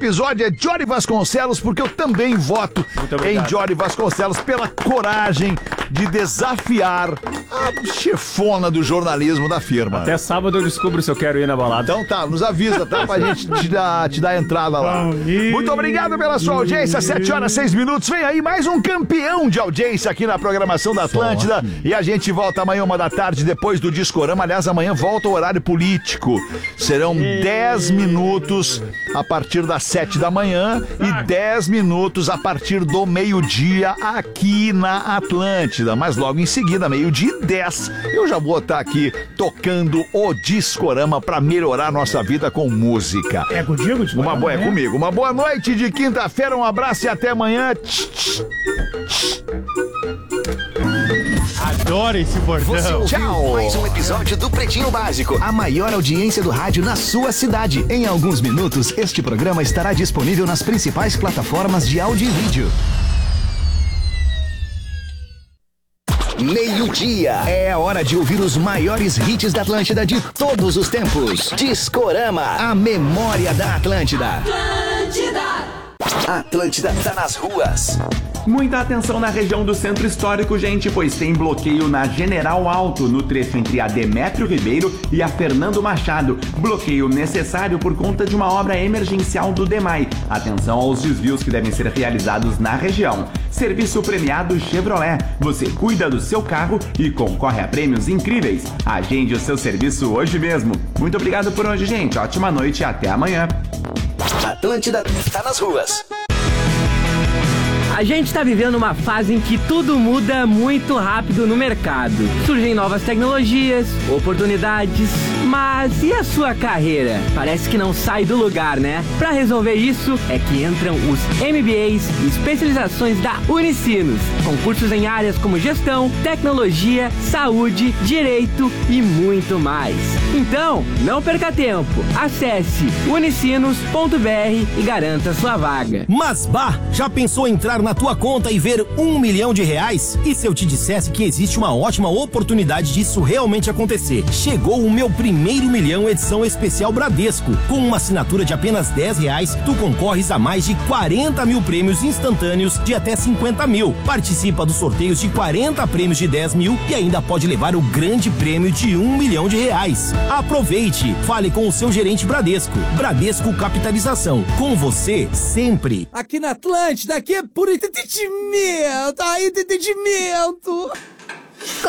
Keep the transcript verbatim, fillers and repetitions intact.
episódio é Jory Vasconcelos, porque eu também voto em Jory Vasconcelos pela coragem de desafiar a chefona do jornalismo da firma. Até sábado eu descubro se eu quero ir na balada. Então tá, nos avisa, tá? Pra gente te dar, te dar a entrada lá. Muito obrigado pela sua audiência, sete horas, seis minutos. Vem aí mais um campeão de audiência aqui na programação da Atlântida. E a gente volta amanhã, uma da tarde, depois do Discorama. Aliás, amanhã volta o horário político. Serão dez minutos a partir das sete da manhã e dez minutos a partir do meio-dia aqui na Atlântida. Mas logo em seguida, meio-dia e dez, eu já vou estar aqui tocando o Discorama para melhorar nossa vida com música. É contigo, Discorama? Uma boa, é comigo. Uma boa noite de quinta-feira, um abraço e até amanhã. Adoro esse bordão. Você ouviu Tchau. mais um episódio do Pretinho Básico, a maior audiência do rádio na sua cidade. Em alguns minutos, este programa estará disponível nas principais plataformas de áudio e vídeo. Meio-dia. É a hora de ouvir os maiores hits da Atlântida de todos os tempos. Discorama, a memória da Atlântida. Atlântida. Atlântida tá nas ruas. Muita atenção na região do Centro Histórico, gente, pois tem bloqueio na General Alto, no trecho entre a Demétrio Ribeiro e a Fernando Machado. Bloqueio necessário por conta de uma obra emergencial do DEMAI. Atenção aos desvios que devem ser realizados na região. Serviço premiado Chevrolet. Você cuida do seu carro e concorre a prêmios incríveis. Agende o seu serviço hoje mesmo. Muito obrigado por hoje, gente. Ótima noite e até amanhã. Atlântida tá nas ruas. A gente está vivendo uma fase em que tudo muda muito rápido no mercado. Surgem novas tecnologias, oportunidades, mas e a sua carreira? Parece que não sai do lugar, né? Para resolver isso é que entram os M B As e especializações da Unicinos, com cursos em áreas como gestão, tecnologia, saúde, direito e muito mais. Então, não perca tempo. Acesse unicinos ponto b r e garanta sua vaga. Mas bah, já pensou em entrar na tua conta e ver um milhão de reais? E se eu te dissesse que existe uma ótima oportunidade disso realmente acontecer? Chegou o meu primeiro milhão edição especial Bradesco. Com uma assinatura de apenas dez reais, tu concorres a mais de quarenta mil prêmios instantâneos de até cinquenta mil. Participa dos sorteios de quarenta prêmios de dez mil e ainda pode levar o grande prêmio de um milhão de reais. Aproveite! Fale com o seu gerente Bradesco. Bradesco Capitalização. Com você, sempre. Aqui na Atlântida, aqui é puro entretenimento, aí entretenimento.